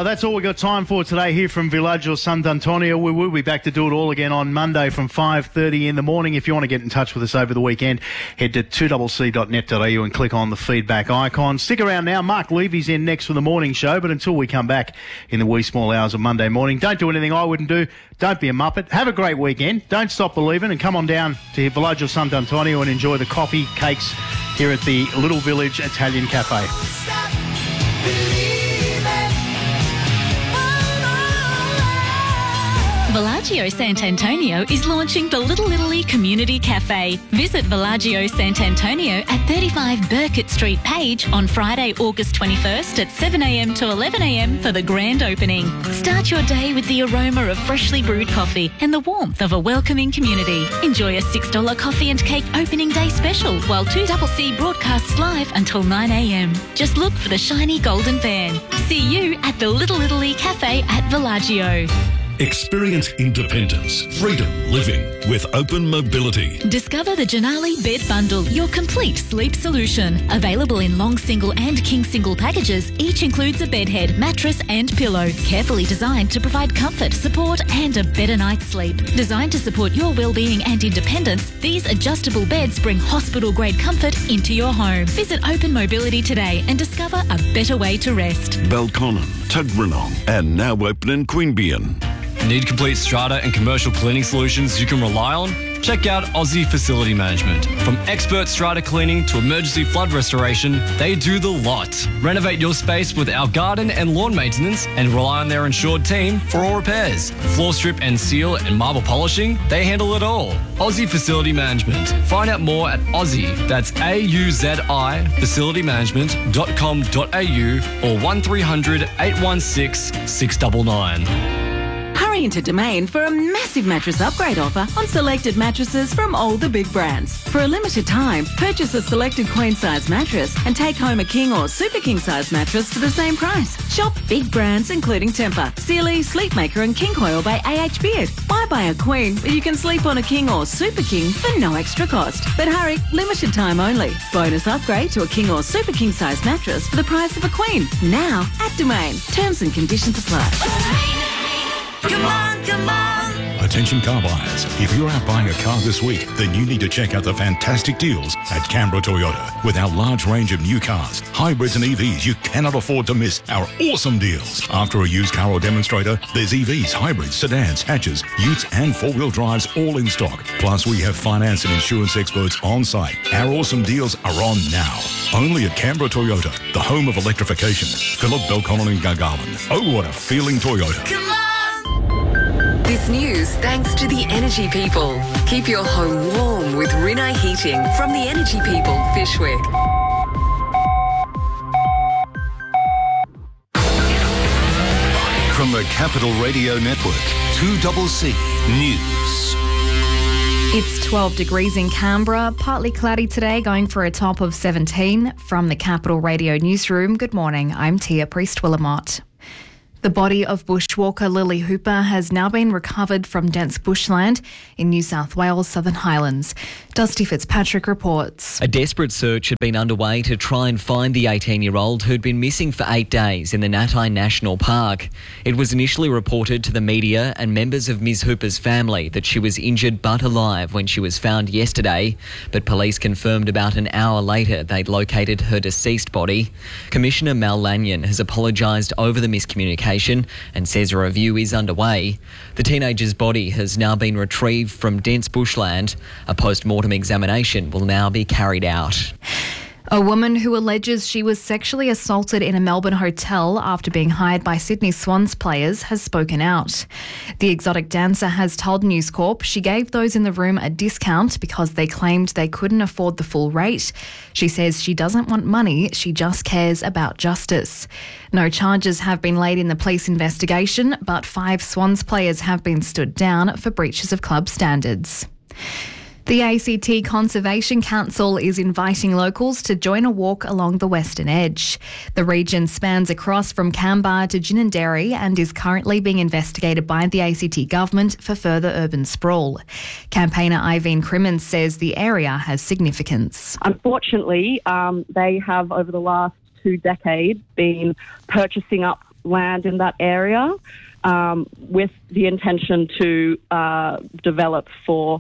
That's all we've got time for today here from Villaggio Sant'Antonio. We will be back to do it all again on Monday from 5:30 in the morning. If you want to get in touch with us over the weekend, head to 2cc.net.au and click on the feedback icon. Stick around now. Mark Levy's in next for the morning show, but until we come back in the wee small hours of Monday morning, don't do anything I wouldn't do. Don't be a muppet. Have a great weekend. Don't stop believing, and come on down to Villaggio Sant'Antonio and enjoy the coffee, cakes here at the Little Village Italian Cafe. Villaggio Sant'Antonio is launching the Little Italy Community Cafe. Visit Villaggio Sant'Antonio at 35 Burkett Street, Page on Friday, August 21st at 7 a.m. to 11 a.m. for the grand opening. Start your day with the aroma of freshly brewed coffee and the warmth of a welcoming community. Enjoy a $6 coffee and cake opening day special while 2CC broadcasts live until 9 a.m. Just look for the shiny golden van. See you at the Little Italy Cafe at Villaggio. Experience independence, freedom living with Open Mobility. Discover the Janali Bed Bundle, your complete sleep solution. Available in long single and king single packages, each includes a bed head, mattress and pillow. Carefully designed to provide comfort, support and a better night's sleep. Designed to support your well-being and independence, these adjustable beds bring hospital-grade comfort into your home. Visit Open Mobility today and discover a better way to rest. Belconnen, Tuggeranong and now open in Queanbeyan. Need complete strata and commercial cleaning solutions you can rely on? Check out Aussie Facility Management. From expert strata cleaning to emergency flood restoration, they do the lot. Renovate your space with our garden and lawn maintenance and rely on their insured team for all repairs. Floor strip and seal and marble polishing, they handle it all. Aussie Facility Management. Find out more at Aussie, that's AUZI, facilitymanagement.com.au or 1300 816 699. Hurry into Domain for a massive mattress upgrade offer on selected mattresses from all the big brands. For a limited time, purchase a selected queen size mattress and take home a king or super king size mattress for the same price. Shop big brands including Tempur, Sealy, Sleepmaker and King Coil by AH Beard. Why buy a queen when you can sleep on a king or super king for no extra cost? But hurry, limited time only. Bonus upgrade to a king or super king size mattress for the price of a queen. Now at Domain. Terms and conditions apply. Come on, come on. Attention car buyers, if you're out buying a car this week, then you need to check out the fantastic deals at Canberra Toyota. With our large range of new cars, hybrids and EVs, you cannot afford to miss our awesome deals. After a used car or demonstrator, there's EVs, hybrids, sedans, hatches, utes and four-wheel drives all in stock. Plus, we have finance and insurance experts on site. Our awesome deals are on now. Only at Canberra Toyota, the home of electrification. Phillip, Belconnen and Gargarland. Oh, what a feeling Toyota. Come on. This news thanks to the Energy People. Keep your home warm with Rinnai Heating from the Energy People, Fishwick. From the Capital Radio Network, 2CC News. It's 12 degrees in Canberra, partly cloudy today, going for a top of 17. From the Capital Radio Newsroom, good morning, I'm Tia Priest-Willamott. The body of bushwalker Lily Hooper has now been recovered from dense bushland in New South Wales' Southern Highlands. Dusty Fitzpatrick reports. A desperate search had been underway to try and find the 18-year-old who'd been missing for 8 days in the Natai National Park. It was initially reported to the media and members of Ms Hooper's family that she was injured but alive when she was found yesterday, but police confirmed about an hour later they'd located her deceased body. Commissioner Mal Lanyon has apologised over the miscommunication and says a review is underway. The teenager's body has now been retrieved from dense bushland. A post-mortem examination will now be carried out. A woman who alleges she was sexually assaulted in a Melbourne hotel after being hired by Sydney Swans players has spoken out. The exotic dancer has told News Corp she gave those in the room a discount because they claimed they couldn't afford the full rate. She says she doesn't want money, she just cares about justice. No charges have been laid in the police investigation, but 5 Swans players have been stood down for breaches of club standards. The ACT Conservation Council is inviting locals to join a walk along the Western Edge. The region spans across from Canberra to Ginninderry and is currently being investigated by the ACT government for further urban sprawl. Campaigner Irene Crimmins says the area has significance. Unfortunately, they have over the last 2 decades been purchasing up land in that area with the intention to develop for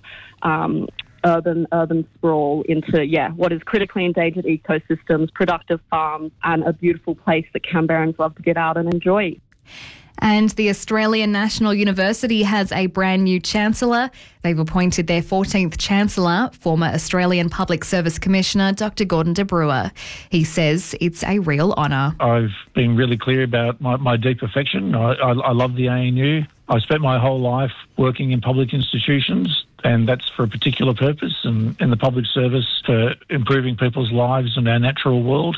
urban sprawl into, what is critically endangered ecosystems, productive farms, and a beautiful place that Canberrans love to get out and enjoy. And the Australian National University has a brand new Chancellor. They've appointed their 14th Chancellor, former Australian Public Service Commissioner Dr Gordon de Bruer. He says it's a real honour. I've been really clear about my deep affection. I love the ANU. I spent my whole life working in public institutions, and that's for a particular purpose, and in the public service for improving people's lives and our natural world.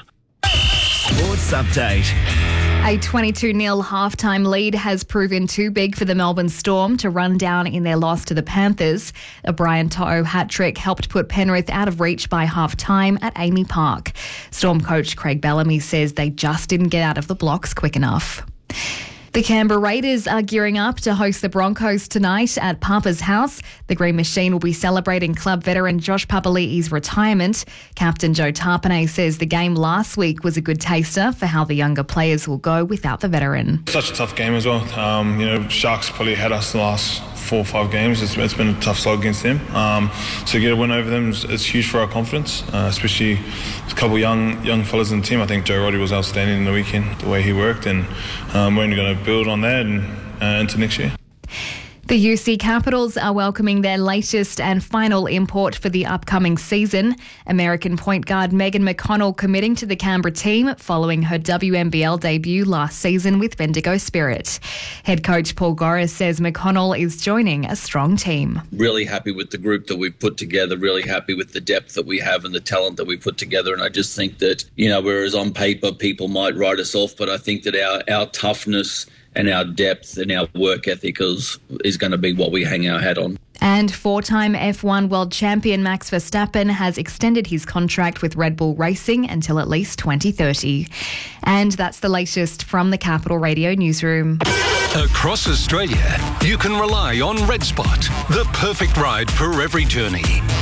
Sports Update. A 22-0 halftime lead has proven too big for the Melbourne Storm to run down in their loss to the Panthers. A Brian To'o hat-trick helped put Penrith out of reach by half-time at Amy Park. Storm coach Craig Bellamy says they just didn't get out of the blocks quick enough. The Canberra Raiders are gearing up to host the Broncos tonight at Papa's house. The Green Machine will be celebrating club veteran Josh Papali'i's retirement. Captain Joe Tarpanay says the game last week was a good taster for how the younger players will go without the veteran. Such a tough game as well. Sharks probably had us the last 4 or 5 games. It's been a tough slog against them. So to get a win over them is huge for our confidence, especially a couple young fellas in the team. I think Joe Roddy was outstanding in the weekend, the way he worked, and we're only going to build on that and into next year. The UC Capitals are welcoming their latest and final import for the upcoming season. American point guard Megan McConnell committing to the Canberra team following her WNBL debut last season with Bendigo Spirit. Head coach Paul Goris says McConnell is joining a strong team. Really happy with the group that we've put together, really happy with the depth that we have and the talent that we put together. And I just think that, whereas on paper people might write us off, but I think that our toughness and our depth and our work ethic is going to be what we hang our hat on. And 4-time F1 world champion Max Verstappen has extended his contract with Red Bull Racing until at least 2030. And that's the latest from the Capital Radio newsroom. Across Australia, you can rely on RedSpot, the perfect ride for every journey.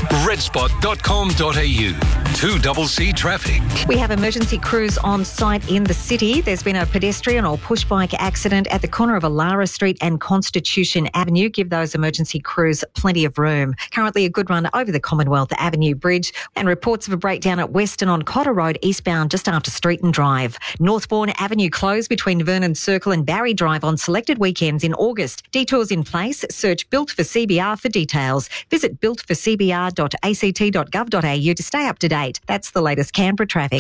redspot.com.au. 2CC traffic. We have emergency crews on site in the city. There's been a pedestrian or push bike accident at the corner of Alara Street and Constitution Avenue. Give those emergency crews plenty of room. Currently a good run over the Commonwealth Avenue Bridge, and reports of a breakdown at Western on Cotter Road eastbound just after Streeton Drive. Northbourne Avenue closed between Vernon Circle and Barry Drive on selected weekends in August. Detours in place. Search Built for CBR for details. Visit builtforcbr.act.gov.au to stay up to date. That's the latest Canberra traffic.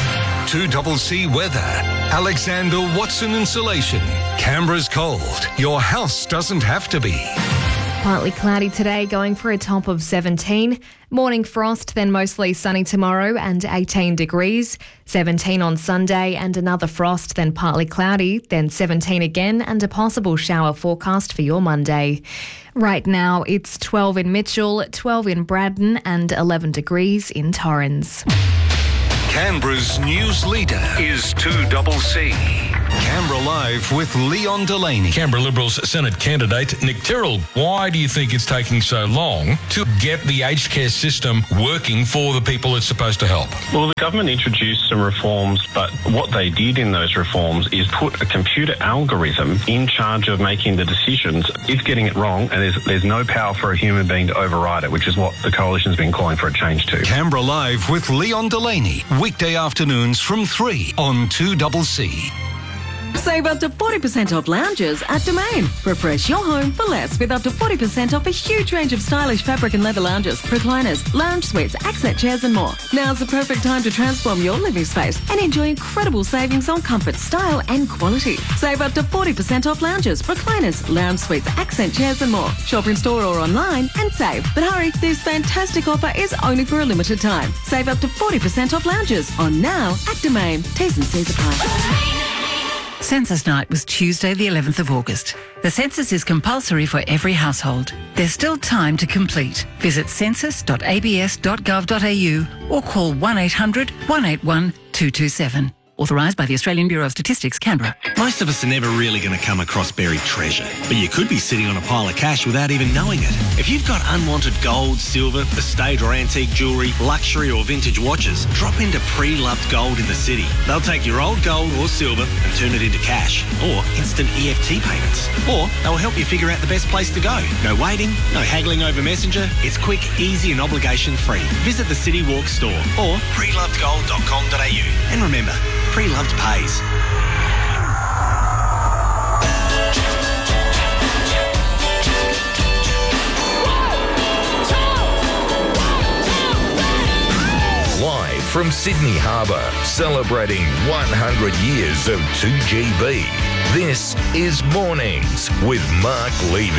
2CC weather. Alexander Watson Insulation. Canberra's cold. Your house doesn't have to be. Partly cloudy today, going for a top of 17. Morning frost, then mostly sunny tomorrow and 18 degrees. 17 on Sunday and another frost, then partly cloudy, then 17 again and a possible shower forecast for your Monday. Right now it's 12 in Mitchell, 12 in Braddon and 11 degrees in Torrens. Canberra's news leader is 2CC. Canberra Live with Leon Delaney. Canberra Liberals Senate candidate Nick Tyrrell. Why do you think it's taking so long to get the aged care system working for the people it's supposed to help? Well, the government introduced some reforms, but what they did in those reforms is put a computer algorithm in charge of making the decisions. It's getting it wrong, and there's no power for a human being to override it, which is what the coalition's been calling for a change to. Canberra Live with Leon Delaney. Weekday afternoons from 3 on 2CC. Save up to 40% off lounges at Domain. Refresh your home for less with up to 40% off a huge range of stylish fabric and leather lounges, recliners, lounge suites, accent chairs and more. Now's the perfect time to transform your living space and enjoy incredible savings on comfort, style and quality. Save up to 40% off lounges, recliners, lounge suites, accent chairs and more. Shop in store or online and save. But hurry, this fantastic offer is only for a limited time. Save up to 40% off lounges on now at Domain. T's and C's apply. Census night was Tuesday the 11th of August. The census is compulsory for every household. There's still time to complete. Visit census.abs.gov.au or call 1800 181 227. Authorised by the Australian Bureau of Statistics, Canberra. Most of us are never really going to come across buried treasure, but you could be sitting on a pile of cash without even knowing it. If you've got unwanted gold, silver, estate or antique jewellery, luxury or vintage watches, drop into Pre-Loved Gold in the city. They'll take your old gold or silver and turn it into cash or instant EFT payments. Or they'll help you figure out the best place to go. No waiting, no haggling over Messenger. It's quick, easy and obligation free. Visit the City Walk store or prelovedgold.com.au. And remember, Pre-Loved pays. Live from Sydney Harbour, celebrating 100 years of 2GB. This is Mornings with Mark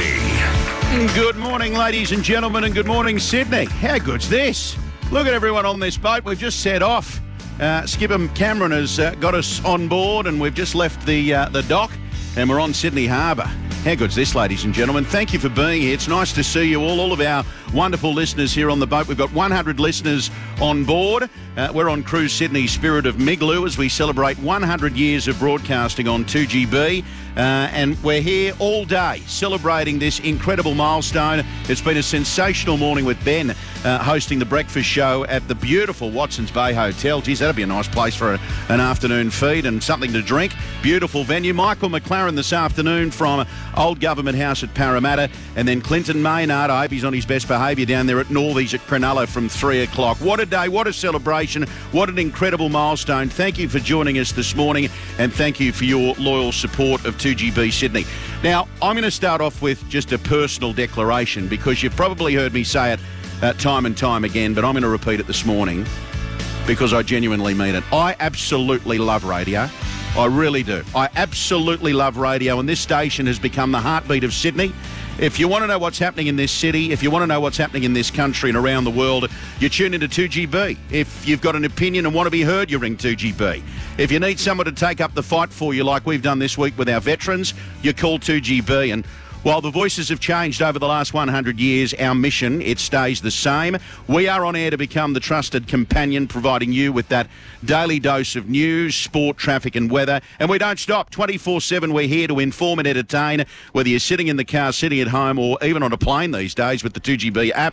Levy. Good morning, ladies and gentlemen, and good morning, Sydney. How good's this? Look at everyone on this boat. We've just set off. Skipper Cameron has got us on board, and we've just left the dock, and we're on Sydney Harbour. How good's this, ladies and gentlemen? Thank you for being here. It's nice to see you all of our wonderful listeners here on the boat. We've got 100 listeners on board. We're on Cruise Sydney Spirit of Migloo as we celebrate 100 years of broadcasting on 2GB. And we're here all day celebrating this incredible milestone. It's been a sensational morning with Ben hosting the breakfast show at the beautiful Watsons Bay Hotel. Geez, that'd be a nice place for an afternoon feed and something to drink. Beautiful venue. Michael McLaren this afternoon from Old Government House at Parramatta. And then Clinton Maynard, I hope he's on his best behaviour down there at Northies at Cronulla from 3 o'clock. What a day, what a celebration, what an incredible milestone. Thank you for joining us this morning, and thank you for your loyal support of 2GB Sydney. Now, I'm going to start off with just a personal declaration, because you've probably heard me say it time and time again, but I'm going to repeat it this morning because I genuinely mean it. I absolutely love radio. I really do. I absolutely love radio, and this station has become the heartbeat of Sydney. If you want to know what's happening in this city, if you want to know what's happening in this country and around the world, you tune into 2GB. If you've got an opinion and want to be heard, you ring 2GB. If you need someone to take up the fight for you, like we've done this week with our veterans, you call 2GB. And while the voices have changed over the last 100 years, our mission, it stays the same. We are on air to become the trusted companion, providing you with that daily dose of news, sport, traffic and weather. And we don't stop. 24/7, we're here to inform and entertain, whether you're sitting in the car, sitting at home, or even on a plane these days with the 2GB app.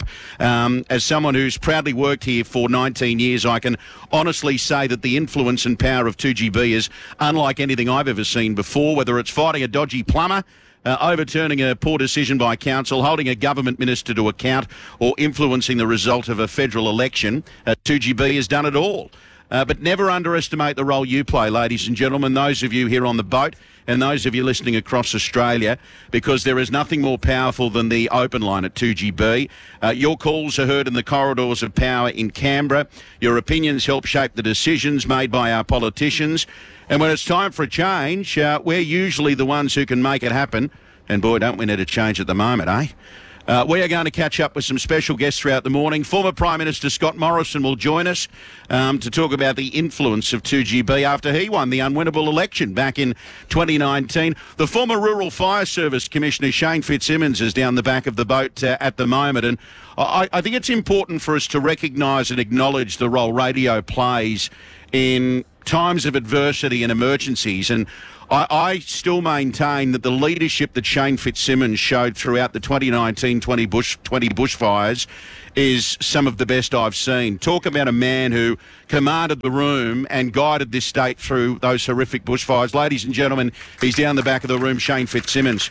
As someone who's proudly worked here for 19 years, I can honestly say that the influence and power of 2GB is unlike anything I've ever seen before, whether it's fighting a dodgy plumber, overturning a poor decision by council, holding a government minister to account, or influencing the result of a federal election. 2GB has done it all. But never underestimate the role you play, ladies and gentlemen, those of you here on the boat and those of you listening across Australia, because there is nothing more powerful than the open line at 2GB. Your calls are heard in the corridors of power in Canberra. Your opinions help shape the decisions made by our politicians. And when it's time for a change, we're usually the ones who can make it happen. And boy, don't we need a change at the moment, eh? We are going to catch up with some special guests throughout the morning. Former Prime Minister Scott Morrison will join us to talk about the influence of 2GB after he won the unwinnable election back in 2019. The former Rural Fire Service Commissioner Shane Fitzsimmons is down the back of the boat at the moment. And I think it's important for us to recognise and acknowledge the role radio plays in times of adversity and emergencies. And I still maintain that the leadership that Shane Fitzsimmons showed throughout the 2019-20 bushfires is some of the best I've seen. Talk about a man who commanded the room and guided this state through those horrific bushfires. Ladies and gentlemen, he's down the back of the room, Shane Fitzsimmons.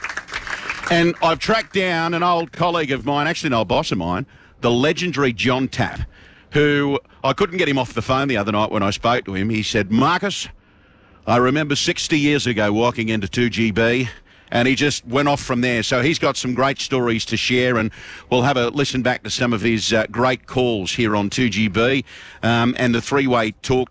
And I've tracked down an old colleague of mine, actually an old boss of mine, the legendary John Tapp, who I couldn't get him off the phone the other night when I spoke to him. He said, Marcus, I remember 60 years ago walking into 2GB, and he just went off from there. So he's got some great stories to share, and we'll have a listen back to some of his great calls here on 2GB and the three-way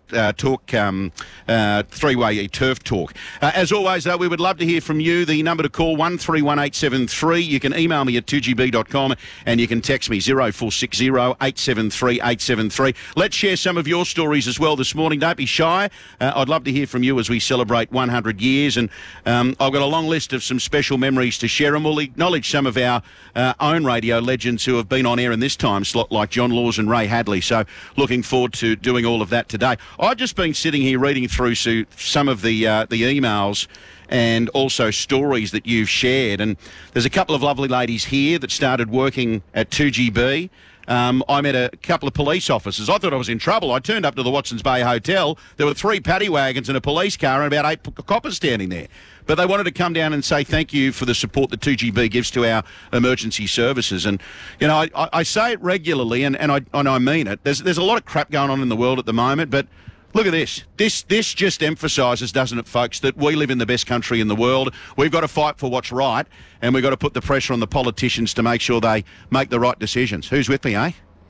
three-way turf talk. As always, though, we would love to hear from you. The number to call, 131873. You can email me at 2gb.com, and you can text me 0460 873 873. Let's share some of your stories as well this morning. Don't be shy. I'd love to hear from you as we celebrate 100 years, and I've got a long list of some some special memories to share, and we'll acknowledge some of our own radio legends who have been on air in this time slot, like John Laws and Ray Hadley. So looking forward to doing all of that today. I've just been sitting here reading through some of the emails and also stories that you've shared. And there's a couple of lovely ladies here that started working at 2GB. I met a couple of police officers. I thought I was in trouble. I turned up to the Watsons Bay Hotel. There were 3 paddy wagons and a police car and about 8 coppers standing there. But they wanted to come down and say thank you for the support that 2GB gives to our emergency services. And, you know, I say it regularly, and I mean it. There's a lot of crap going on in the world at the moment, but look at this. This just emphasises, doesn't it, folks, that we live in the best country in the world. We've got to fight for what's right, and we've got to put the pressure on the politicians to make sure they make the right decisions. Who's with me, eh?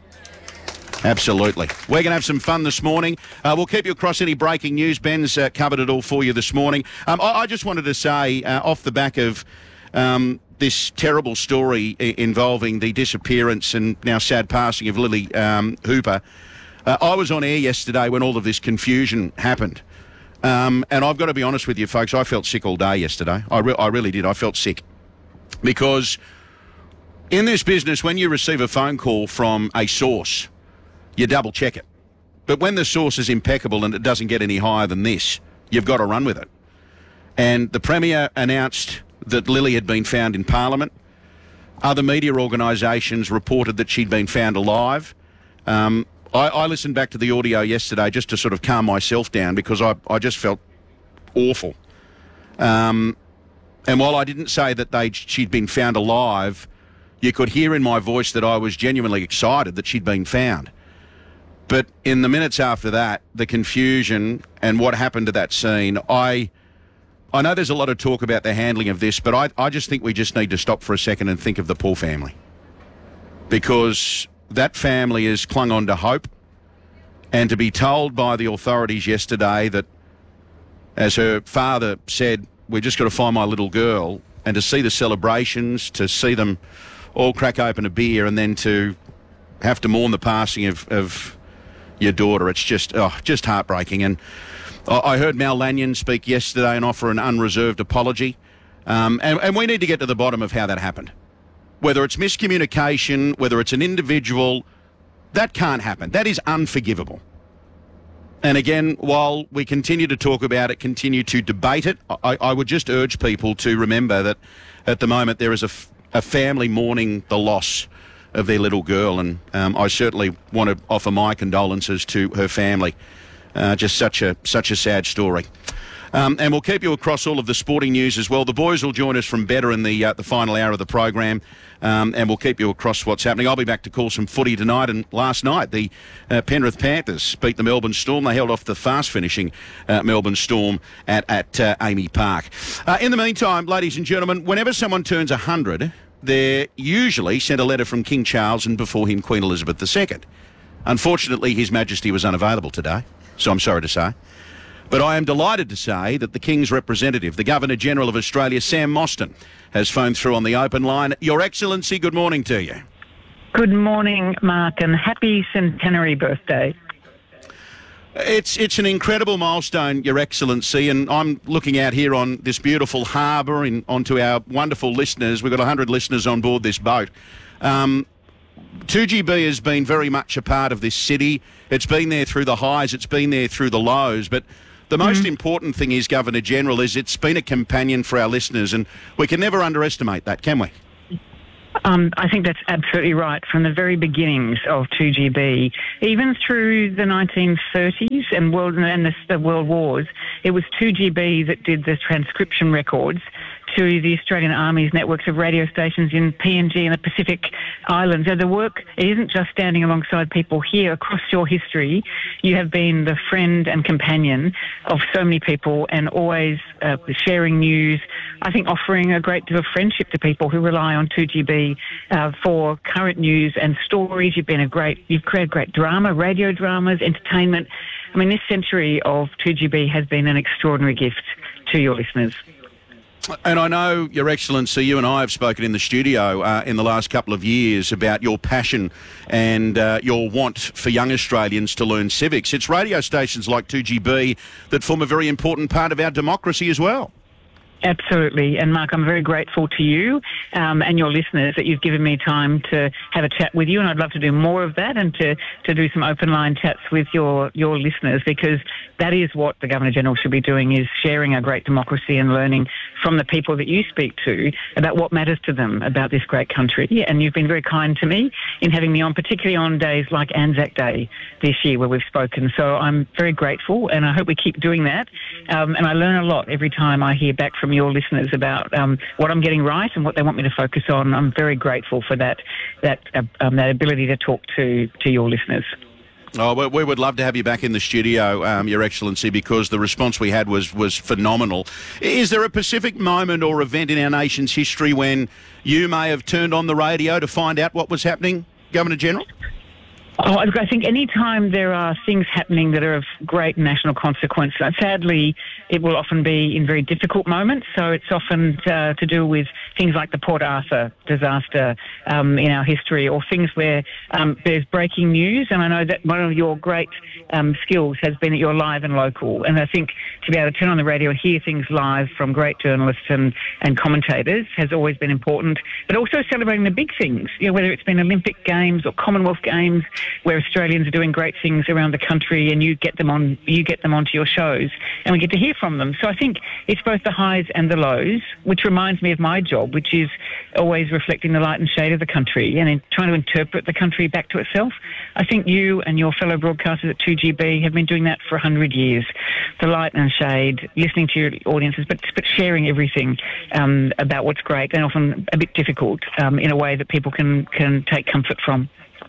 Absolutely. We're going to have some fun this morning. We'll keep you across any breaking news. Ben's covered it all for you this morning. I just wanted to say, off the back of this terrible story involving the disappearance and now sad passing of Lily Hooper, I was on air yesterday when all of this confusion happened. And I've got to be honest with you, folks, I felt sick all day yesterday. I really did. I felt sick. Because in this business, when you receive a phone call from a source, you double check it. But when the source is impeccable and it doesn't get any higher than this, you've got to run with it. And the Premier announced that Lily had been found in Parliament. Other media organisations reported that she'd been found alive. I listened back to the audio yesterday just to sort of calm myself down because I just felt awful. And while I didn't say that she'd been found alive, you could hear in my voice that I was genuinely excited that she'd been found. But in the minutes after that, the confusion and what happened to that scene, I know there's a lot of talk about the handling of this, but I just think we just need to stop for a second and think of the poor family. Because that family has clung on to hope, and to be told by the authorities yesterday that, as her father said, we just got to find my little girl, and to see the celebrations, to see them all crack open a beer and then to have to mourn the passing of your daughter, it's just heartbreaking. And I heard Mal Lanyon speak yesterday and offer an unreserved apology, and we need to get to the bottom of how that happened. Whether it's miscommunication, whether it's an individual, that can't happen. That is unforgivable. And again, while we continue to talk about it, continue to debate it, I would just urge people to remember that at the moment there is a family mourning the loss of their little girl, and I certainly want to offer my condolences to her family. Just such a sad story. And we'll keep you across all of the sporting news as well. The boys will join us from Better in the final hour of the program, and we'll keep you across what's happening. I'll be back to call some footy tonight. And last night, the Penrith Panthers beat the Melbourne Storm. They held off the fast-finishing Melbourne Storm at AAMI Park. In the meantime, ladies and gentlemen, whenever someone turns 100, they're usually sent a letter from King Charles and before him Queen Elizabeth II. Unfortunately, His Majesty was unavailable today, so I'm sorry to say. But I am delighted to say that the King's representative, the Governor-General of Australia, Sam Mostyn, has phoned through on the open line. Your Excellency, good morning to you. Good morning, Mark, and happy centenary birthday. It's an incredible milestone, Your Excellency, and I'm looking out here on this beautiful harbour and onto our wonderful listeners. We've got 100 listeners on board this boat. 2GB has been very much a part of this city. It's been there through the highs, it's been there through the lows, but the most important thing is, Governor-General, is it's been a companion for our listeners, and we can never underestimate that, can we? I think that's absolutely right. From the very beginnings of 2GB, even through the 1930s and the World Wars, it was 2GB that did the transcription records to the Australian Army's networks of radio stations in PNG and the Pacific Islands. So the work, it isn't just standing alongside people here. Across your history, you have been the friend and companion of so many people and always sharing news, I think offering a great deal of friendship to people who rely on 2GB for current news and stories. You've created great drama, radio dramas, entertainment. I mean, this century of 2GB has been an extraordinary gift to your listeners. And I know, Your Excellency, you and I have spoken in the studio in the last couple of years about your passion and your want for young Australians to learn civics. It's radio stations like 2GB that form a very important part of our democracy as well. Absolutely. And Mark, I'm very grateful to you and your listeners that you've given me time to have a chat with you. And I'd love to do more of that and to do some open line chats with your listeners, because that is what the Governor-General should be doing, is sharing our great democracy and learning from the people that you speak to about what matters to them about this great country. And you've been very kind to me in having me on, particularly on days like Anzac Day this year where we've spoken. So I'm very grateful, and I hope we keep doing that. And I learn a lot every time I hear back from your listeners about what I'm getting right and what they want me to focus on. I'm very grateful for that ability to talk to your listeners. Oh, well, we would love to have you back in the studio, Your Excellency, because the response we had was phenomenal. Is there a specific moment or event in our nation's history when you may have turned on the radio to find out what was happening, Governor-General? Oh, I think any time there are things happening that are of great national consequence, sadly, it will often be in very difficult moments. So it's often to do with things like the Port Arthur disaster in our history, or things where there's breaking news. And I know that one of your great skills has been that you're live and local. And I think to be able to turn on the radio and hear things live from great journalists and commentators has always been important. But also celebrating the big things, whether it's been Olympic Games or Commonwealth Games, where Australians are doing great things around the country, and you get them onto your shows, and we get to hear from them. So I think it's both the highs and the lows, which reminds me of my job, which is always reflecting the light and shade of the country and in trying to interpret the country back to itself. I think you and your fellow broadcasters at 2GB have been doing that for 100 years. The light and shade, listening to your audiences, but sharing everything about what's great and often a bit difficult in a way that people can take comfort from.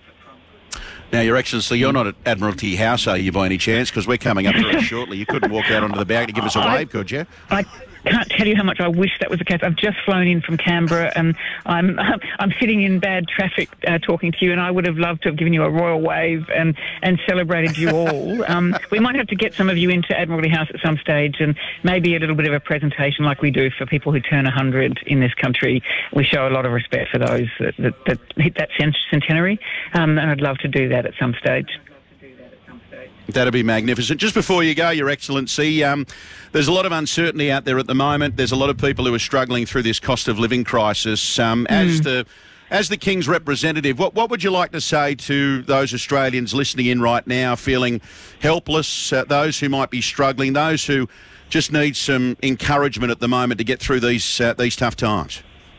Now, Your Excellency, you're not at Admiralty House, are you, by any chance? Because we're coming up very shortly. You couldn't walk out onto the balcony to give us a wave, could you? I can't tell you how much I wish that was the case. I've just flown in from Canberra, and I'm sitting in bad traffic talking to you, and I would have loved to have given you a royal wave and celebrated you all. We might have to get some of you into Admiralty House at some stage, and maybe a little bit of a presentation like we do for people who turn 100 in this country. We show a lot of respect for those that hit that centenary, and I'd love to do that at some stage. That'd be magnificent. Just before you go, Your Excellency, there's a lot of uncertainty out there at the moment. There's a lot of people who are struggling through this cost of living crisis. As the King's representative, what would you like to say to those Australians listening in right now, feeling helpless, those who might be struggling, those who just need some encouragement at the moment to get through these tough times?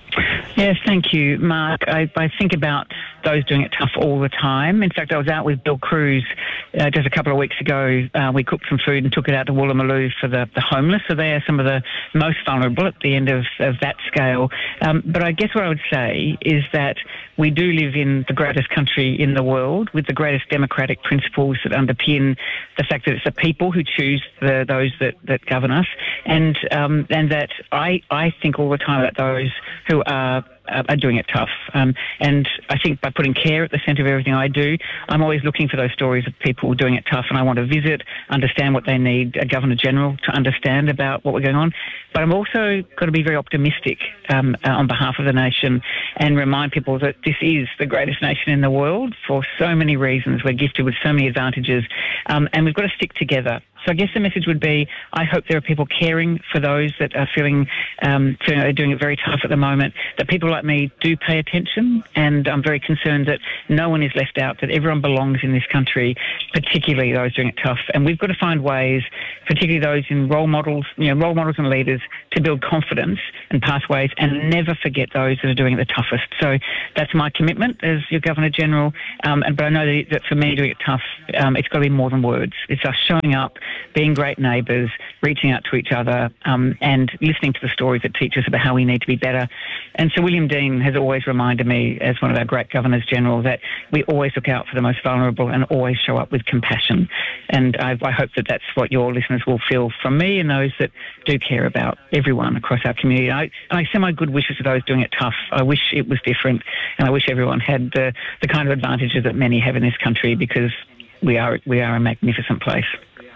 Yes, thank you, Mark. I think about those doing it tough all the time. In fact, I was out with Bill Cruz just a couple of weeks ago. We cooked some food and took it out to Woolloomooloo for the homeless. So they are some of the most vulnerable at the end of that scale. But I guess what I would say is that we do live in the greatest country in the world with the greatest democratic principles that underpin the fact that it's the people who choose those that govern us. And that I think all the time about those who are doing it tough. And I think by putting care at the centre of everything I do, I'm always looking for those stories of people doing it tough, and I want to visit, understand what they need, a Governor-General to understand about what we're going on. But I'm also got to be very optimistic on behalf of the nation and remind people that this is the greatest nation in the world for so many reasons. We're gifted with so many advantages, and we've got to stick together. So I guess the message would be, I hope there are people caring for those that are feeling they're doing it very tough at the moment, that people like me do pay attention, and I'm very concerned that no one is left out, that everyone belongs in this country, particularly those doing it tough. And we've got to find ways, particularly those in role models and leaders, to build confidence and pathways and never forget those that are doing it the toughest. So that's my commitment as your Governor-General. But I know that for me, doing it tough, it's got to be more than words. It's us showing up, being great neighbours, reaching out to each other, and listening to the stories that teach us about how we need to be better. And Sir William Dean has always reminded me, as one of our great Governors-General, that we always look out for the most vulnerable and always show up with compassion. And I hope that that's what your listeners will feel from me and those that do care about everyone across our community. I send my good wishes to those doing it tough. I wish it was different, and I wish everyone had the kind of advantages that many have in this country, because we are a magnificent place.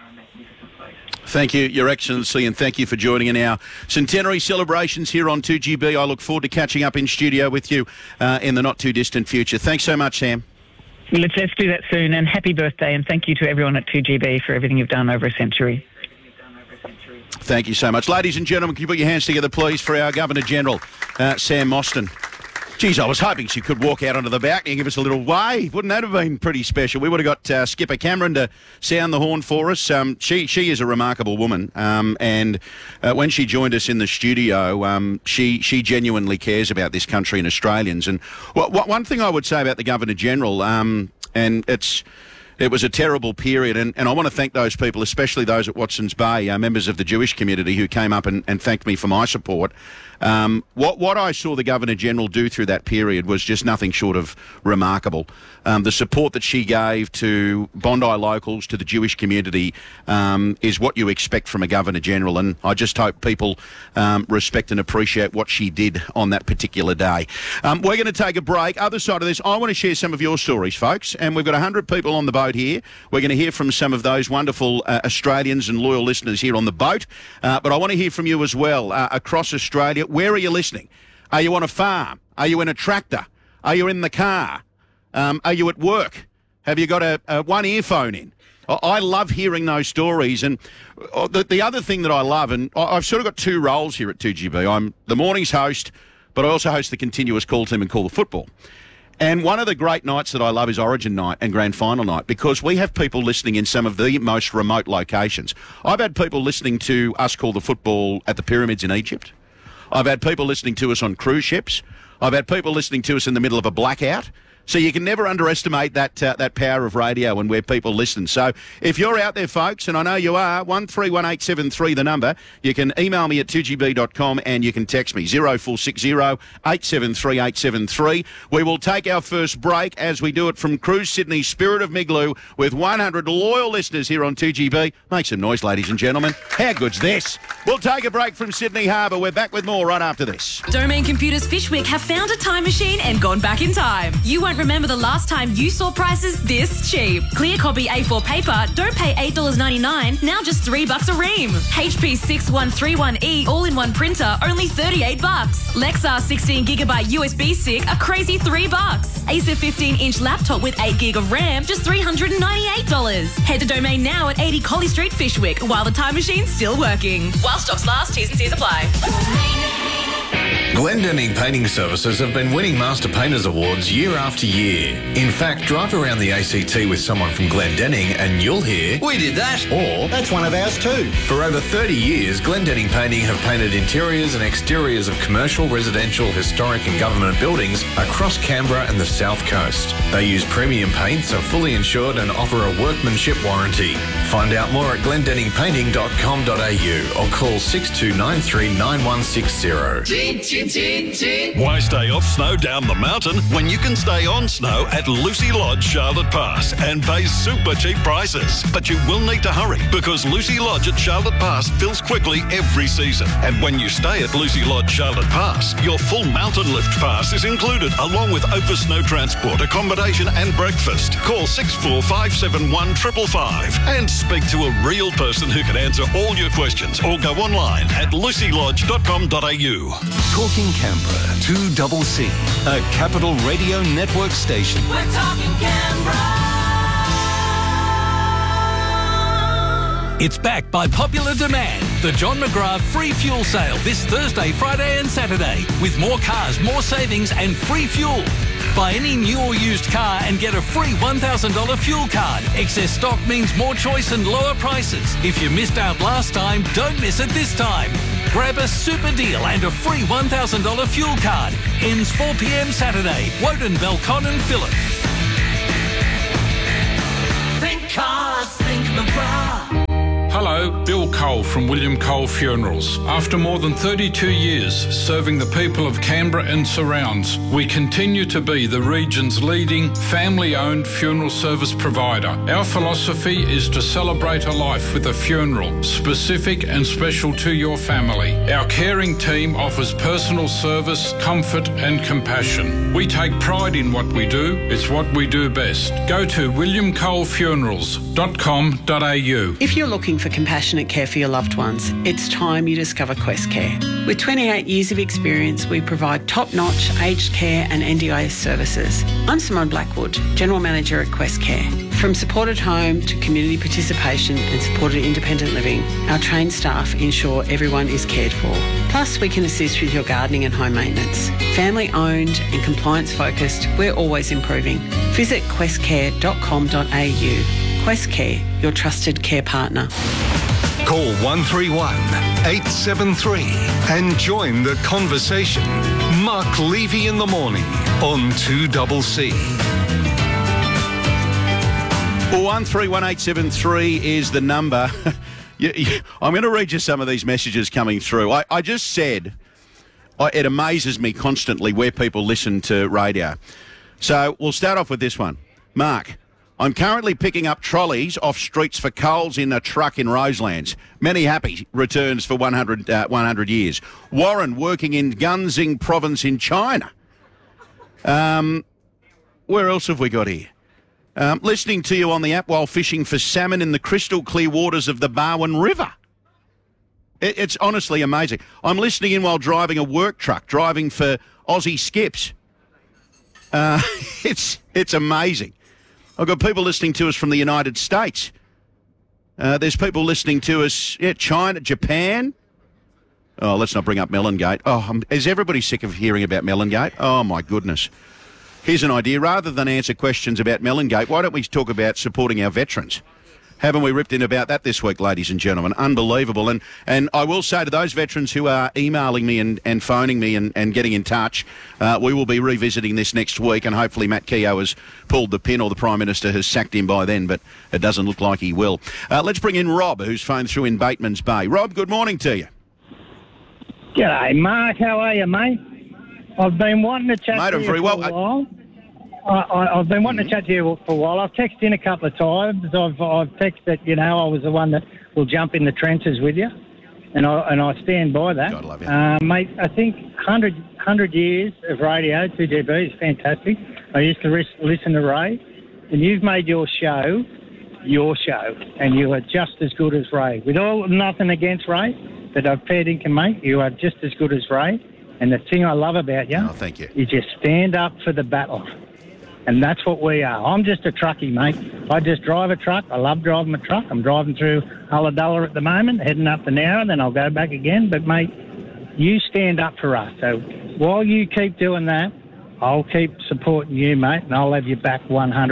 Thank you, Your Excellency, and thank you for joining in our centenary celebrations here on 2GB. I look forward to catching up in studio with you in the not-too-distant future. Thanks so much, Sam. Let's do that soon, and happy birthday, and thank you to everyone at 2GB for everything you've done over a century. Thank you so much. Ladies and gentlemen, can you put your hands together, please, for our Governor-General, Sam Mostyn. Geez, I was hoping she could walk out onto the balcony and give us a little wave. Wouldn't that have been pretty special? We would have got Skipper Cameron to sound the horn for us. She is a remarkable woman, and when she joined us in the studio, she genuinely cares about this country and Australians. And one thing I would say about the Governor-General, and it was a terrible period, and I want to thank those people, especially those at Watson's Bay, members of the Jewish community who came up and thanked me for my support. What I saw the Governor-General do through that period was just nothing short of remarkable. The support that she gave to Bondi locals, to the Jewish community, is what you expect from a Governor-General, and I just hope people respect and appreciate what she did on that particular day. We're going to take a break. Other side of this, I want to share some of your stories, folks, and we've got 100 people on the boat here. We're going to hear from some of those wonderful Australians and loyal listeners here on the boat, but I want to hear from you as well across Australia. Where are you listening? Are you on a farm? Are you in a tractor? Are you in the car? Are you at work? Have you got a one earphone in? I love hearing those stories. And the other thing that I love, and I've sort of got two roles here at 2GB. I'm the mornings host, but I also host the continuous call team and call the football. And one of the great nights that I love is Origin night and Grand Final night, because we have people listening in some of the most remote locations. I've had people listening to us call the football at the pyramids in Egypt. I've had people listening to us on cruise ships. I've had people listening to us in the middle of a blackout. So you can never underestimate that power of radio and where people listen. So if you're out there, folks, and I know you are, 131873 the number, you can email me at 2gb.com and you can text me 0460 873 873. We will take our first break as we do it from Cruise Sydney Spirit of Migloo with 100 loyal listeners here on 2GB. Make some noise, ladies and gentlemen. How good's this? We'll take a break from Sydney Harbour. We're back with more right after this. Domain Computers Fishwick have found a time machine and gone back in time. You won't remember the last time you saw prices this cheap. Clear copy A4 paper, don't pay $8.99, now just $3 a ream. HP 6131E all-in-one printer, only $38. Lexar 16GB USB stick, a crazy $3. Acer 15-inch laptop with 8GB of RAM, just $398. Head to Domain now at 80 Collie Street, Fishwick, while the time machine's still working. While stocks last, T's and C's apply. Glendenning Painting Services have been winning Master Painters Awards year after year. In fact, drive around the ACT with someone from Glendenning and you'll hear, "We did that," or "That's one of ours too." For over 30 years, Glendenning Painting have painted interiors and exteriors of commercial, residential, historic and government buildings across Canberra and the South Coast. They use premium paints, are fully insured and offer a workmanship warranty. Find out more at glendenningpainting.com.au or call 6293 9160. Why stay off snow down the mountain when you can stay on snow at Lucy Lodge, Charlotte Pass and pay super cheap prices? But you will need to hurry because Lucy Lodge at Charlotte Pass fills quickly every season. And when you stay at Lucy Lodge, Charlotte Pass, your full mountain lift pass is included along with OPA snow transport, accommodation and breakfast. Call 6457 555 and speak to a real person who can answer all your questions or go online at lucylodge.com.au. Talking Canberra, 2CC, a Capital Radio Network station. We're talking Canberra. It's back by popular demand. The John McGrath free fuel sale this Thursday, Friday and Saturday with more cars, more savings and free fuel. Buy any new or used car and get a free $1,000 fuel card. Excess stock means more choice and lower prices. If you missed out last time, don't miss it this time. Grab a super deal and a free $1,000 fuel card. Ends 4 p.m. Saturday. Woden, Belcon and Phillip. Think cars, think McGrath. Hello, Bill Cole from William Cole Funerals. After more than 32 years serving the people of Canberra and surrounds, we continue to be the region's leading family-owned funeral service provider. Our philosophy is to celebrate a life with a funeral, specific and special to your family. Our caring team offers personal service, comfort and compassion. We take pride in what we do. It's what we do best. Go to williamcolefunerals.com.au. If you're looking for compassionate care for your loved ones, it's time you discover Quest Care. With 28 years of experience, we provide top-notch aged care and NDIS services. I'm Simone Blackwood, General Manager at Quest Care. From supported home to community participation and supported independent living, our trained staff ensure everyone is cared for. Plus, we can assist with your gardening and home maintenance. Family-owned and compliance-focused, we're always improving. Visit questcare.com.au. Quest Care, your trusted care partner. Call 131 873 and join the conversation. Mark Levy in the morning on 2CC. 131873 is the number. I'm going to read you some of these messages coming through. I just said it amazes me constantly where people listen to radio. So we'll start off with this one. Mark, I'm currently picking up trolleys off streets for Coles in a truck in Roselands. Many happy returns for 100 years. Warren working in Ganzing province in China. Where else have we got here? Listening to you on the app while fishing for salmon in the crystal clear waters of the Barwon River. It's honestly amazing. I'm listening in while driving a work truck, driving for Aussie Skips. It's amazing. I've got people listening to us from the United States. There's people listening to us, China, Japan. Oh, let's not bring up Melongate. Oh, is everybody sick of hearing about Melongate? Oh, my goodness. Here's an idea. Rather than answer questions about Melongate, why don't we talk about supporting our veterans? Haven't we ripped in about that this week, ladies and gentlemen? Unbelievable. And I will say to those veterans who are emailing me and phoning me and getting in touch, we will be revisiting this next week, and hopefully Matt Keogh has pulled the pin or the Prime Minister has sacked him by then, but it doesn't look like he will. Let's bring in Rob, who's phoned through in Batemans Bay. Rob, good morning to you. G'day, Mark. How are you, mate? I've been wanting to chat to you for a while. I've been wanting to chat to you for a while. I've texted in a couple of times. I've texted that, I was the one that will jump in the trenches with you, and I stand by that. God love you. Mate, I think 100 years of radio, 2GB, is fantastic. I used to listen to Ray, and you've made your show, and you are just as good as Ray. With nothing against Ray that I've fair dinkum, mate, you are just as good as Ray. And the thing I love about you, thank you, is you stand up for the battle. And that's what we are. I'm just a truckie, mate. I just drive a truck. I love driving a truck. I'm driving through Ulladulla at the moment, heading up to Nowra, then I'll go back again. But, mate, you stand up for us. So while you keep doing that, I'll keep supporting you, mate, and I'll have you back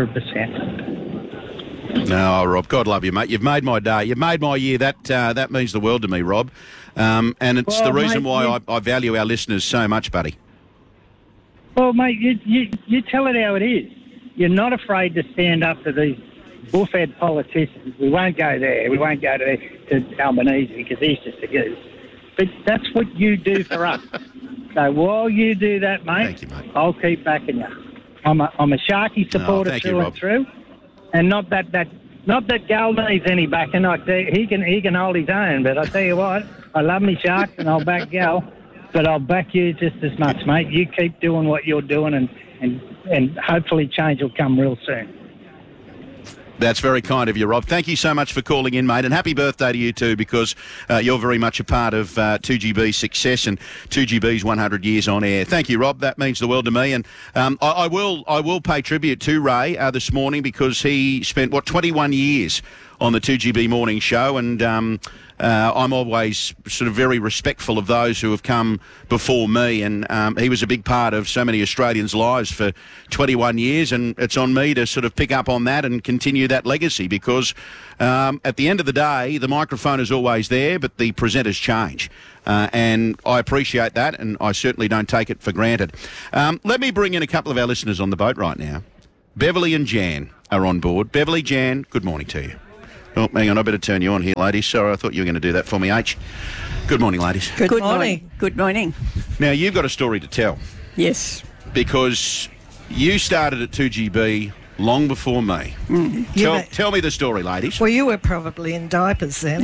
100%. No, Rob, God love you, mate. You've made my day. You've made my year. That means the world to me, Rob. And it's the reason why I value our listeners so much, buddy. Well, mate, you tell it how it is. You're not afraid to stand up to these bullfed politicians. We won't go there. We won't go to Albanese because he's just a goose. But that's what you do for us. So while you do that, mate, thank you, mate. I'll keep backing you. I'm a Sharky supporter through and through, and not that Gal needs any backing. He can hold his own. But I tell you what, I love me Sharks and I'll back Gal. But I'll back you just as much, mate. You keep doing what you're doing and hopefully change will come real soon. That's very kind of you, Rob. Thank you so much for calling in, mate, and happy birthday to you too, because you're very much a part of 2GB's success and 2GB's 100 years on air. Thank you, Rob. That means the world to me, and I will pay tribute to Ray this morning because he spent 21 years on the 2GB morning show, and I'm always sort of very respectful of those who have come before me, and he was a big part of so many Australians' lives for 21 years, and it's on me to sort of pick up on that and continue that legacy because at the end of the day, the microphone is always there, but the presenters change. And I appreciate that, and I certainly don't take it for granted. Let me bring in a couple of our listeners on the boat right now. Beverly and Jan are on board. Beverly, Jan, good morning to you. Oh, hang on, I better turn you on here, ladies. Sorry, I thought you were going to do that for me, H. Good morning, ladies. Good morning. Good morning. Now, you've got a story to tell. Yes. Because you started at 2GB long before me. Tell me the story, ladies. Well, you were probably in diapers then.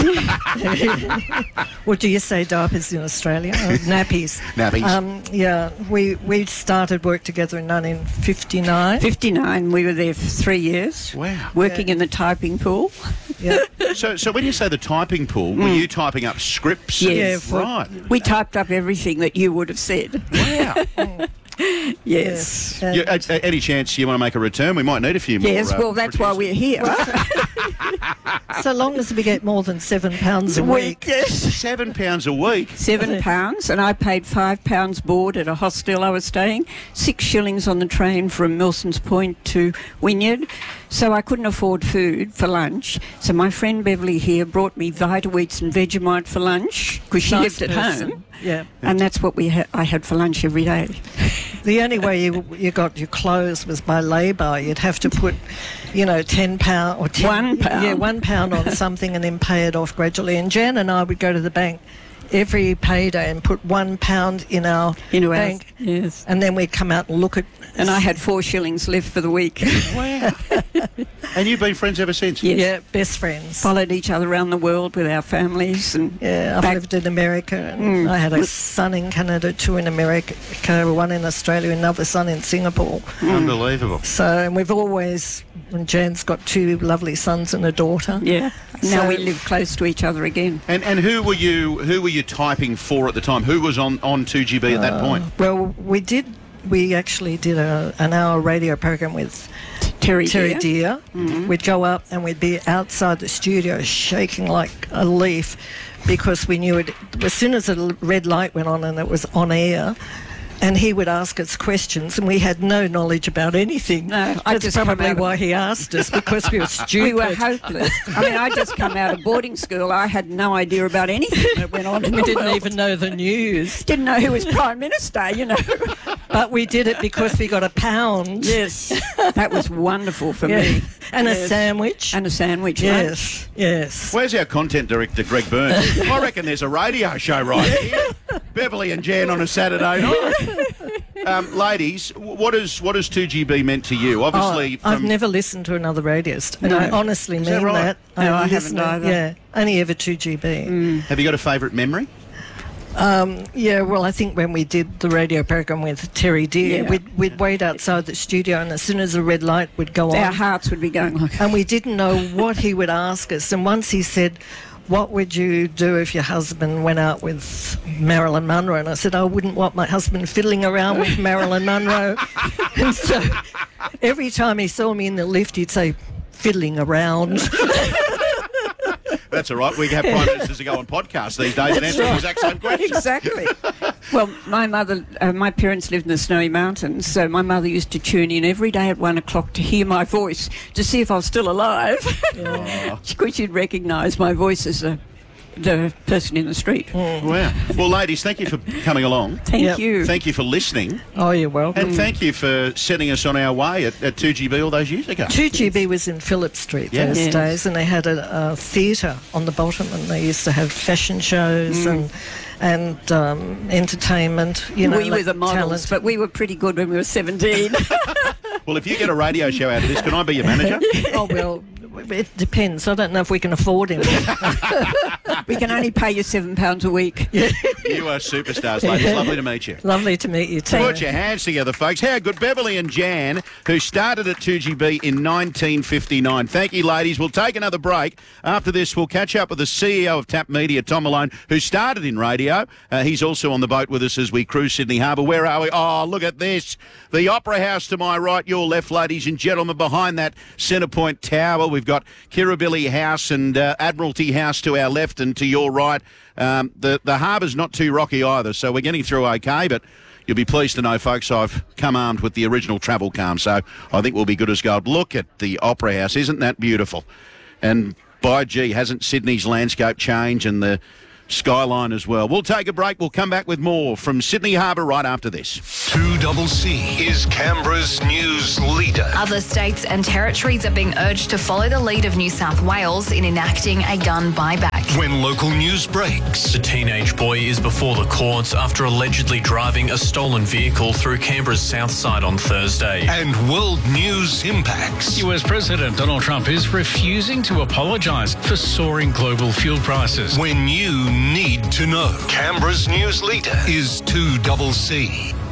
Or do you say diapers in Australia? Nappies. Nappies. Yeah, we started work together in 1959. 59. We were there for 3 years. Wow. Working in the typing pool. Yeah. So when you say the typing pool, were you typing up scripts? Yes. Right. We typed up everything that you would have said. Wow. Yes. Any chance you want to make a return? We might need a few more. Yes, well, that's why we're here. So long as we get more than £7 a week. Yes. £7 a week? £7, and I paid £5 board at a hostel I was staying, 6 shillings on the train from Milson's Point to Wynyard. So I couldn't afford food for lunch. So my friend Beverly here brought me Vita Wheats and Vegemite for lunch because she lived at home. Yeah. And that's what I had for lunch every day. The only way you got your clothes was by lay-by. You'd have to put, £10 or £1. Yeah, £1 on something and then pay it off gradually. And Jan and I would go to the bank every payday and put £1 in our bank. Yes. And then we'd come out and look at... And I had 4 shillings left for the week. Wow. And you've been friends ever since? Yes. Yeah, best friends. Followed each other around the world with our families. And I've lived in America. And I had a son in Canada, 2 in America, 1 in Australia, another son in Singapore. Unbelievable. And we've always... And Jan's got 2 lovely sons and a daughter. Yeah. Now we live close to each other again. And who were you typing for at the time? Who was on 2GB at that point? Well, we actually did an hour radio program with Terry Deer. Mm-hmm. We'd go up and we'd be outside the studio shaking like a leaf because we knew it as soon as the red light went on and it was on air. And he would ask us questions, and we had no knowledge about anything. No, that's probably why he asked us, because we were stupid. We were hopeless. I mean, I just come out of boarding school. I had no idea about anything that went on in the We didn't world. even know the news. Didn't know who was Prime Minister, But we did it because we got £1. Yes. That was wonderful for me. And a sandwich. And a sandwich. Yes. Yes. Where's our content director, Greg Burns? I reckon there's a radio show right here. Beverly and Jan on a Saturday night. Ladies, what has 2GB meant to you? Obviously, I've never listened to another radio station. No. I honestly Is mean that right? that. No, I listened haven't either. Yeah, only ever 2GB. Have you got a favourite memory? Yeah, well, I think when we did the radio program with Terry Deer, Yeah. we'd wait outside the studio, and as soon as the red light would go Our on, hearts would be going like... and we didn't know what he would ask us. And once he said, "What would you do if your husband went out with Marilyn Monroe?" And I said, "I wouldn't want my husband fiddling around with Marilyn Monroe." And so every time he saw me in the lift, he'd say, "Fiddling around." That's all right. We have prime ministers who go on podcasts these days and answer the exact same question. Exactly. Well, my parents lived in the Snowy Mountains, so my mother used to tune in every day at 1 o'clock to hear my voice to see if I was still alive. Because she'd recognise my voice as the person in the street. Wow. Well, ladies, thank you for coming along. Thank you. Thank you for listening. Oh, you're welcome. And thank you for setting us on our way at 2GB all those years ago. 2GB was in Phillip Street those Yes. days, and they had a theatre on the bottom, and they used to have fashion shows and entertainment. We were like the models, talent. but we were pretty good when we were 17. Well, if you get a radio show out of this, can I be your manager? Oh, well, it depends. I don't know if we can afford him. We can only pay you £7 a week. You are superstars, ladies. Lovely to meet you. Lovely to meet you too. Put your hands together, folks. How good. Beverly and Jan, who started at 2GB in 1959. Thank you, ladies. We'll take another break. After this, we'll catch up with the CEO of TAP Media, Tom Malone, who started in radio. He's also on the boat with us as we cruise Sydney Harbour. Where are we? Oh, look at this. The Opera House to my right, your left, ladies and gentlemen. Behind that Centre Point Tower, we've got Kirribilli House and Admiralty House to our left and to your right. The harbour's not too rocky either, so we're getting through okay, but you'll be pleased to know, folks, I've come armed with the original travel calm, so I think we'll be good as gold. Look at the Opera House. Isn't that beautiful? And by gee, hasn't Sydney's landscape changed and the skyline as well? We'll take a break. We'll come back with more from Sydney Harbour right after this. 2CC is Canberra's news leader. Other states and territories are being urged to follow the lead of New South Wales in enacting a gun buyback. When local news breaks. The teenage boy is before the courts after allegedly driving a stolen vehicle through Canberra's south side on Thursday. And world news impacts. US President Donald Trump is refusing to apologise for soaring global fuel prices. When you need to know. Canberra's news leader is 2CC.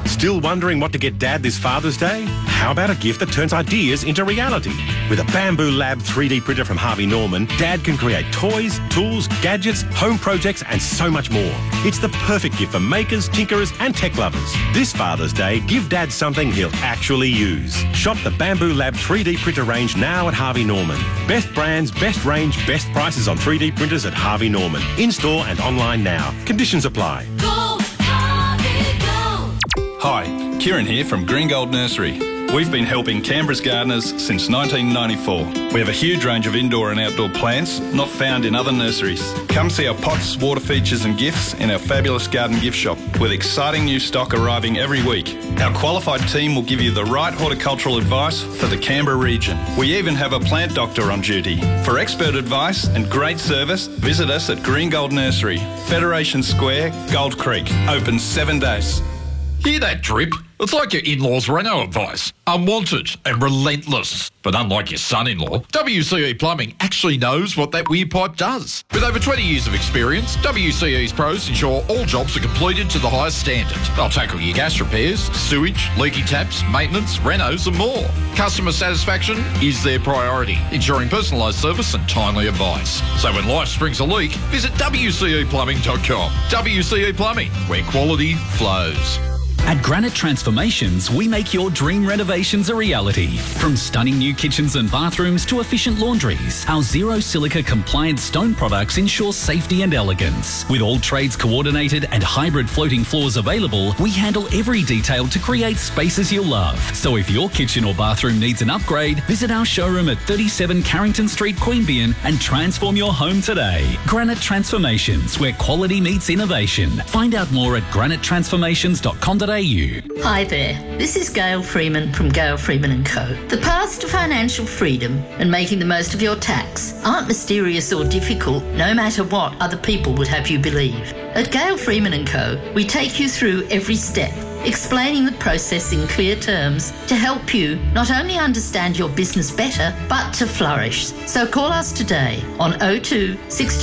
Still wondering what to get Dad this Father's Day? How about a gift that turns ideas into reality? With a Bamboo Lab 3D printer from Harvey Norman, Dad can create toys, tools, gadgets, home projects and so much more. It's the perfect gift for makers, tinkerers and tech lovers. This Father's Day, give Dad something he'll actually use. Shop the Bamboo Lab 3D printer range now at Harvey Norman. Best brands, best range, best prices on 3D printers at Harvey Norman. In-store and online now. Conditions apply. Go, Harvey, go. Hi, Kieran here from Green Gold Nursery. We've been helping Canberra's gardeners since 1994. We have a huge range of indoor and outdoor plants not found in other nurseries. Come see our pots, water features and gifts in our fabulous garden gift shop with exciting new stock arriving every week. Our qualified team will give you the right horticultural advice for the Canberra region. We even have a plant doctor on duty. For expert advice and great service, visit us at Green Gold Nursery, Federation Square, Gold Creek. Open 7 days. Hear that drip? It's like your in-laws' Renault advice. Unwanted and relentless. But unlike your son-in-law, WCE Plumbing actually knows what that weird pipe does. With over 20 years of experience, WCE's pros ensure all jobs are completed to the highest standard. They'll tackle your gas repairs, sewage, leaky taps, maintenance, renos and more. Customer satisfaction is their priority, ensuring personalised service and timely advice. So when life springs a leak, visit WCEplumbing.com. WCE Plumbing, where quality flows. At Granite Transformations, we make your dream renovations a reality. From stunning new kitchens and bathrooms to efficient laundries, our zero silica compliant stone products ensure safety and elegance. With all trades coordinated and hybrid floating floors available, we handle every detail to create spaces you'll love. So if your kitchen or bathroom needs an upgrade, visit our showroom at 37 Carrington Street, Queanbeyan and transform your home today. Granite Transformations, where quality meets innovation. Find out more at granitetransformations.com.au. Hi there, this is Gail Freeman from Gail Freeman & Co. The paths to financial freedom and making the most of your tax aren't mysterious or difficult, no matter what other people would have you believe. At Gail Freeman & Co, we take you through every step, explaining the process in clear terms to help you not only understand your business better, but to flourish. So call us today on 02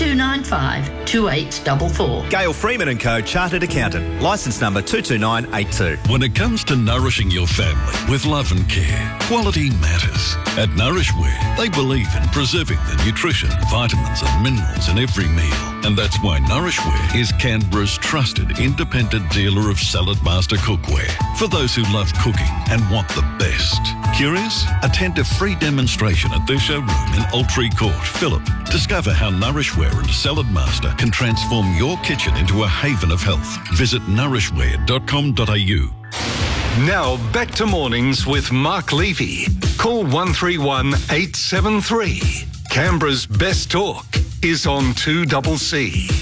6295 2844. Gail Freeman & Co, Chartered Accountant, licence number 22982. When it comes to nourishing your family with love and care, quality matters. At Nourishware, they believe in preserving the nutrition, vitamins and minerals in every meal. And that's why Nourishware is Canberra's trusted independent dealer of Salad Master cookware for those who love cooking and want the best. Curious? Attend a free demonstration at their showroom in Altree Court, Phillip. Discover how Nourishware and Salad Master can transform your kitchen into a haven of health. Visit nourishware.com.au. Now back to mornings with Mark Levy. Call 131 873. Canberra's best talk is on 2CC.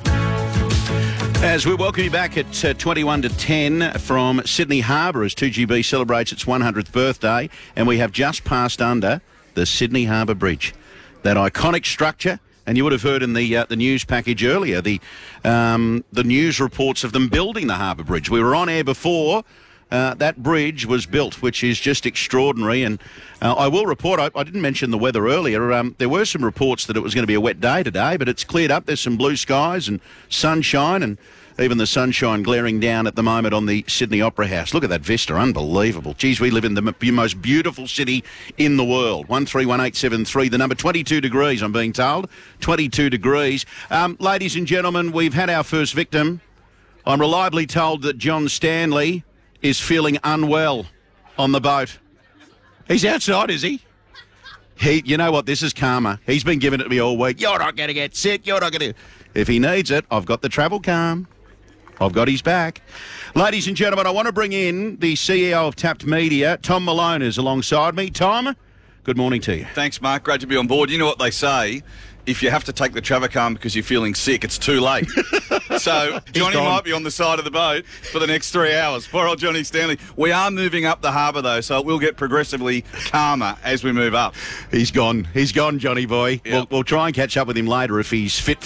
As we welcome you back at 21 to 10 from Sydney Harbour as 2GB celebrates its 100th birthday, and we have just passed under the Sydney Harbour Bridge. That iconic structure, and you would have heard in the news package earlier, the news reports of them building the Harbour Bridge. We were on air before that bridge was built, which is just extraordinary. And I will report, I didn't mention the weather earlier, there were some reports that it was going to be a wet day today, but it's cleared up. There's some blue skies and sunshine, and even the sunshine glaring down at the moment on the Sydney Opera House. Look at that vista, unbelievable. Geez, we live in the most beautiful city in the world. 131873, the number 22 degrees, I'm being told. 22 degrees. Ladies and gentlemen, we've had our first victim. I'm reliably told that John Stanley is feeling unwell on the boat. He's outside, is he? You know what? This is karma. He's been giving it to me all week. You're not going to get sick. You're not going to... If he needs it, I've got the travel calm. I've got his back. Ladies and gentlemen, I want to bring in the CEO of Tapped Media. Tom Malone is alongside me. Tom, good morning to you. Thanks, Mark. Great to be on board. You know what they say? If you have to take the Travacam because you're feeling sick, it's too late. So Johnny might be on the side of the boat for the next 3 hours. Poor old Johnny Stanley. We are moving up the harbour, though, so it will get progressively calmer as we move up. He's gone. He's gone, Johnny boy. Yep. We'll try and catch up with him later if he's fit